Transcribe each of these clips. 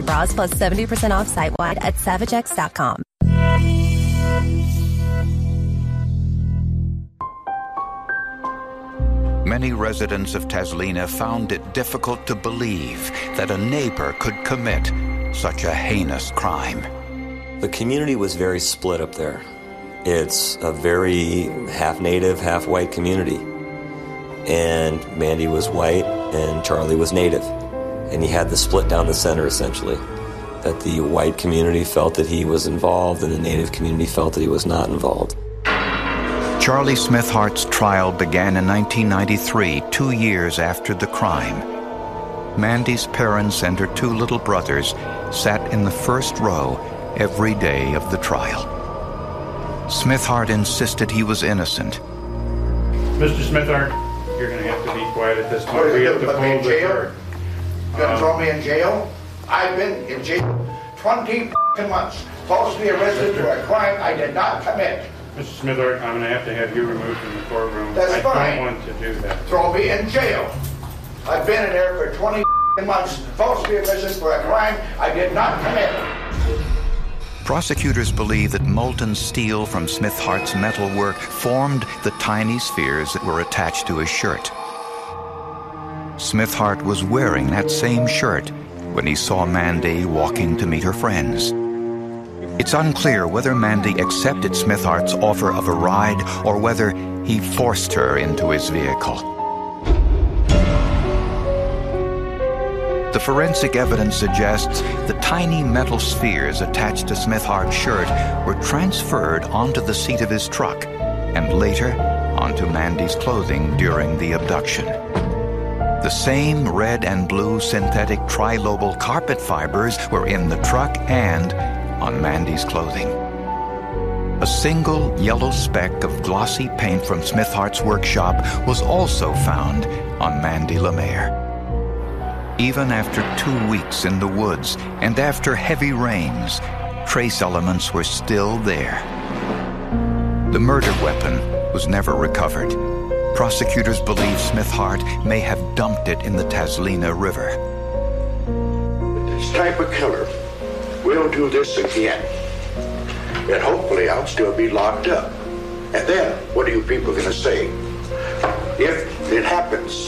Bras plus 70% off site-wide at savagex.com. Many residents of Tazlina found it difficult to believe that a neighbor could commit such a heinous crime. The community was very split up there. It's a very half-native, half-white community. And Mandy was white and Charlie was native. And he had the split down the center, essentially. That the white community felt that he was involved and the native community felt that he was not involved. Charlie Smithhart's trial began in 1993, 2 years after the crime. Mandy's parents and her 2 little brothers sat in the first row every day of the trial. Smithhart insisted he was innocent. Mr. Smithhart, you're going to have to be quiet at this point. We have to put me in pull jail? the You're going to throw me in jail? I've been in jail 20 months, falsely arrested for a crime I did not commit. Mr. Smithhart, I'm going to have you removed from the courtroom. That's fine. I don't want to do that. Throw me in jail. I've been in there for 20 months, falsely arrested for a crime I did not commit. Prosecutors believe that molten steel from Smithhart's metalwork formed the tiny spheres that were attached to his shirt. Smithhart was wearing that same shirt when he saw Mandy walking to meet her friends. It's unclear whether Mandy accepted Smithhart's offer of a ride or whether he forced her into his vehicle. The forensic evidence suggests the tiny metal spheres attached to Smithhart's shirt were transferred onto the seat of his truck and later onto Mandy's clothing during the abduction. The same red and blue synthetic trilobal carpet fibers were in the truck and on Mandy's clothing. A single yellow speck of glossy paint from Smithhart's workshop was also found on Mandy Lemaire. Even after 2 weeks in the woods and after heavy rains, trace elements were still there. The murder weapon was never recovered. Prosecutors believe Smithhart may have dumped it in the Tazlina River. This type of killer will do this again. And hopefully I'll still be locked up. And then, what are you people going to say? If it happens,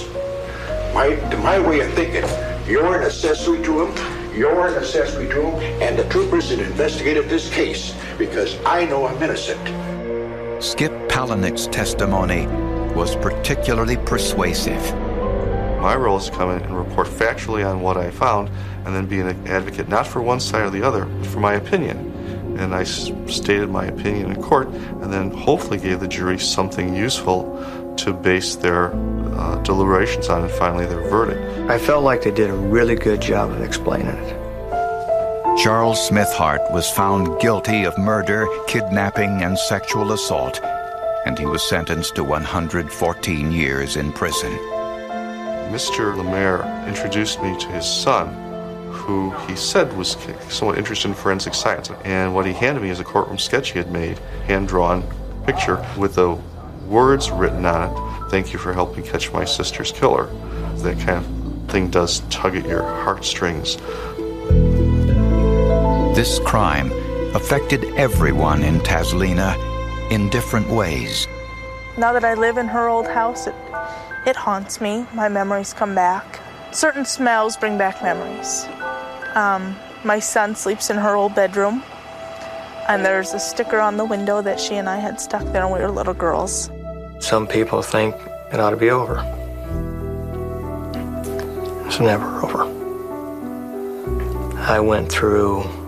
my way of thinking, you're an accessory to him, and the troopers that investigated this case, because I know I'm innocent. Skip Palahniuk's testimony was particularly persuasive. My role is to come in and report factually on what I found and then be an advocate not for one side or the other, but for my opinion. And I stated my opinion in court and then hopefully gave the jury something useful to base their deliberations on and finally their verdict. I felt like they did a really good job of explaining it. Charles Smithhart was found guilty of murder, kidnapping, and sexual assault, and he was sentenced to 114 years in prison. Mr. Lemaire introduced me to his son, who he said was somewhat interested in forensic science. And what he handed me is a courtroom sketch he had made, hand-drawn picture with the words written on it, "Thank you for helping catch my sister's killer." That kind of thing does tug at your heartstrings. This crime affected everyone in Tazlina in different ways. Now that I live in her old house, it haunts me. My memories come back. Certain smells bring back memories. My son sleeps in her old bedroom, and there's a sticker on the window that she and I had stuck there when we were little girls. Some people think it ought to be over. It's never over. I went through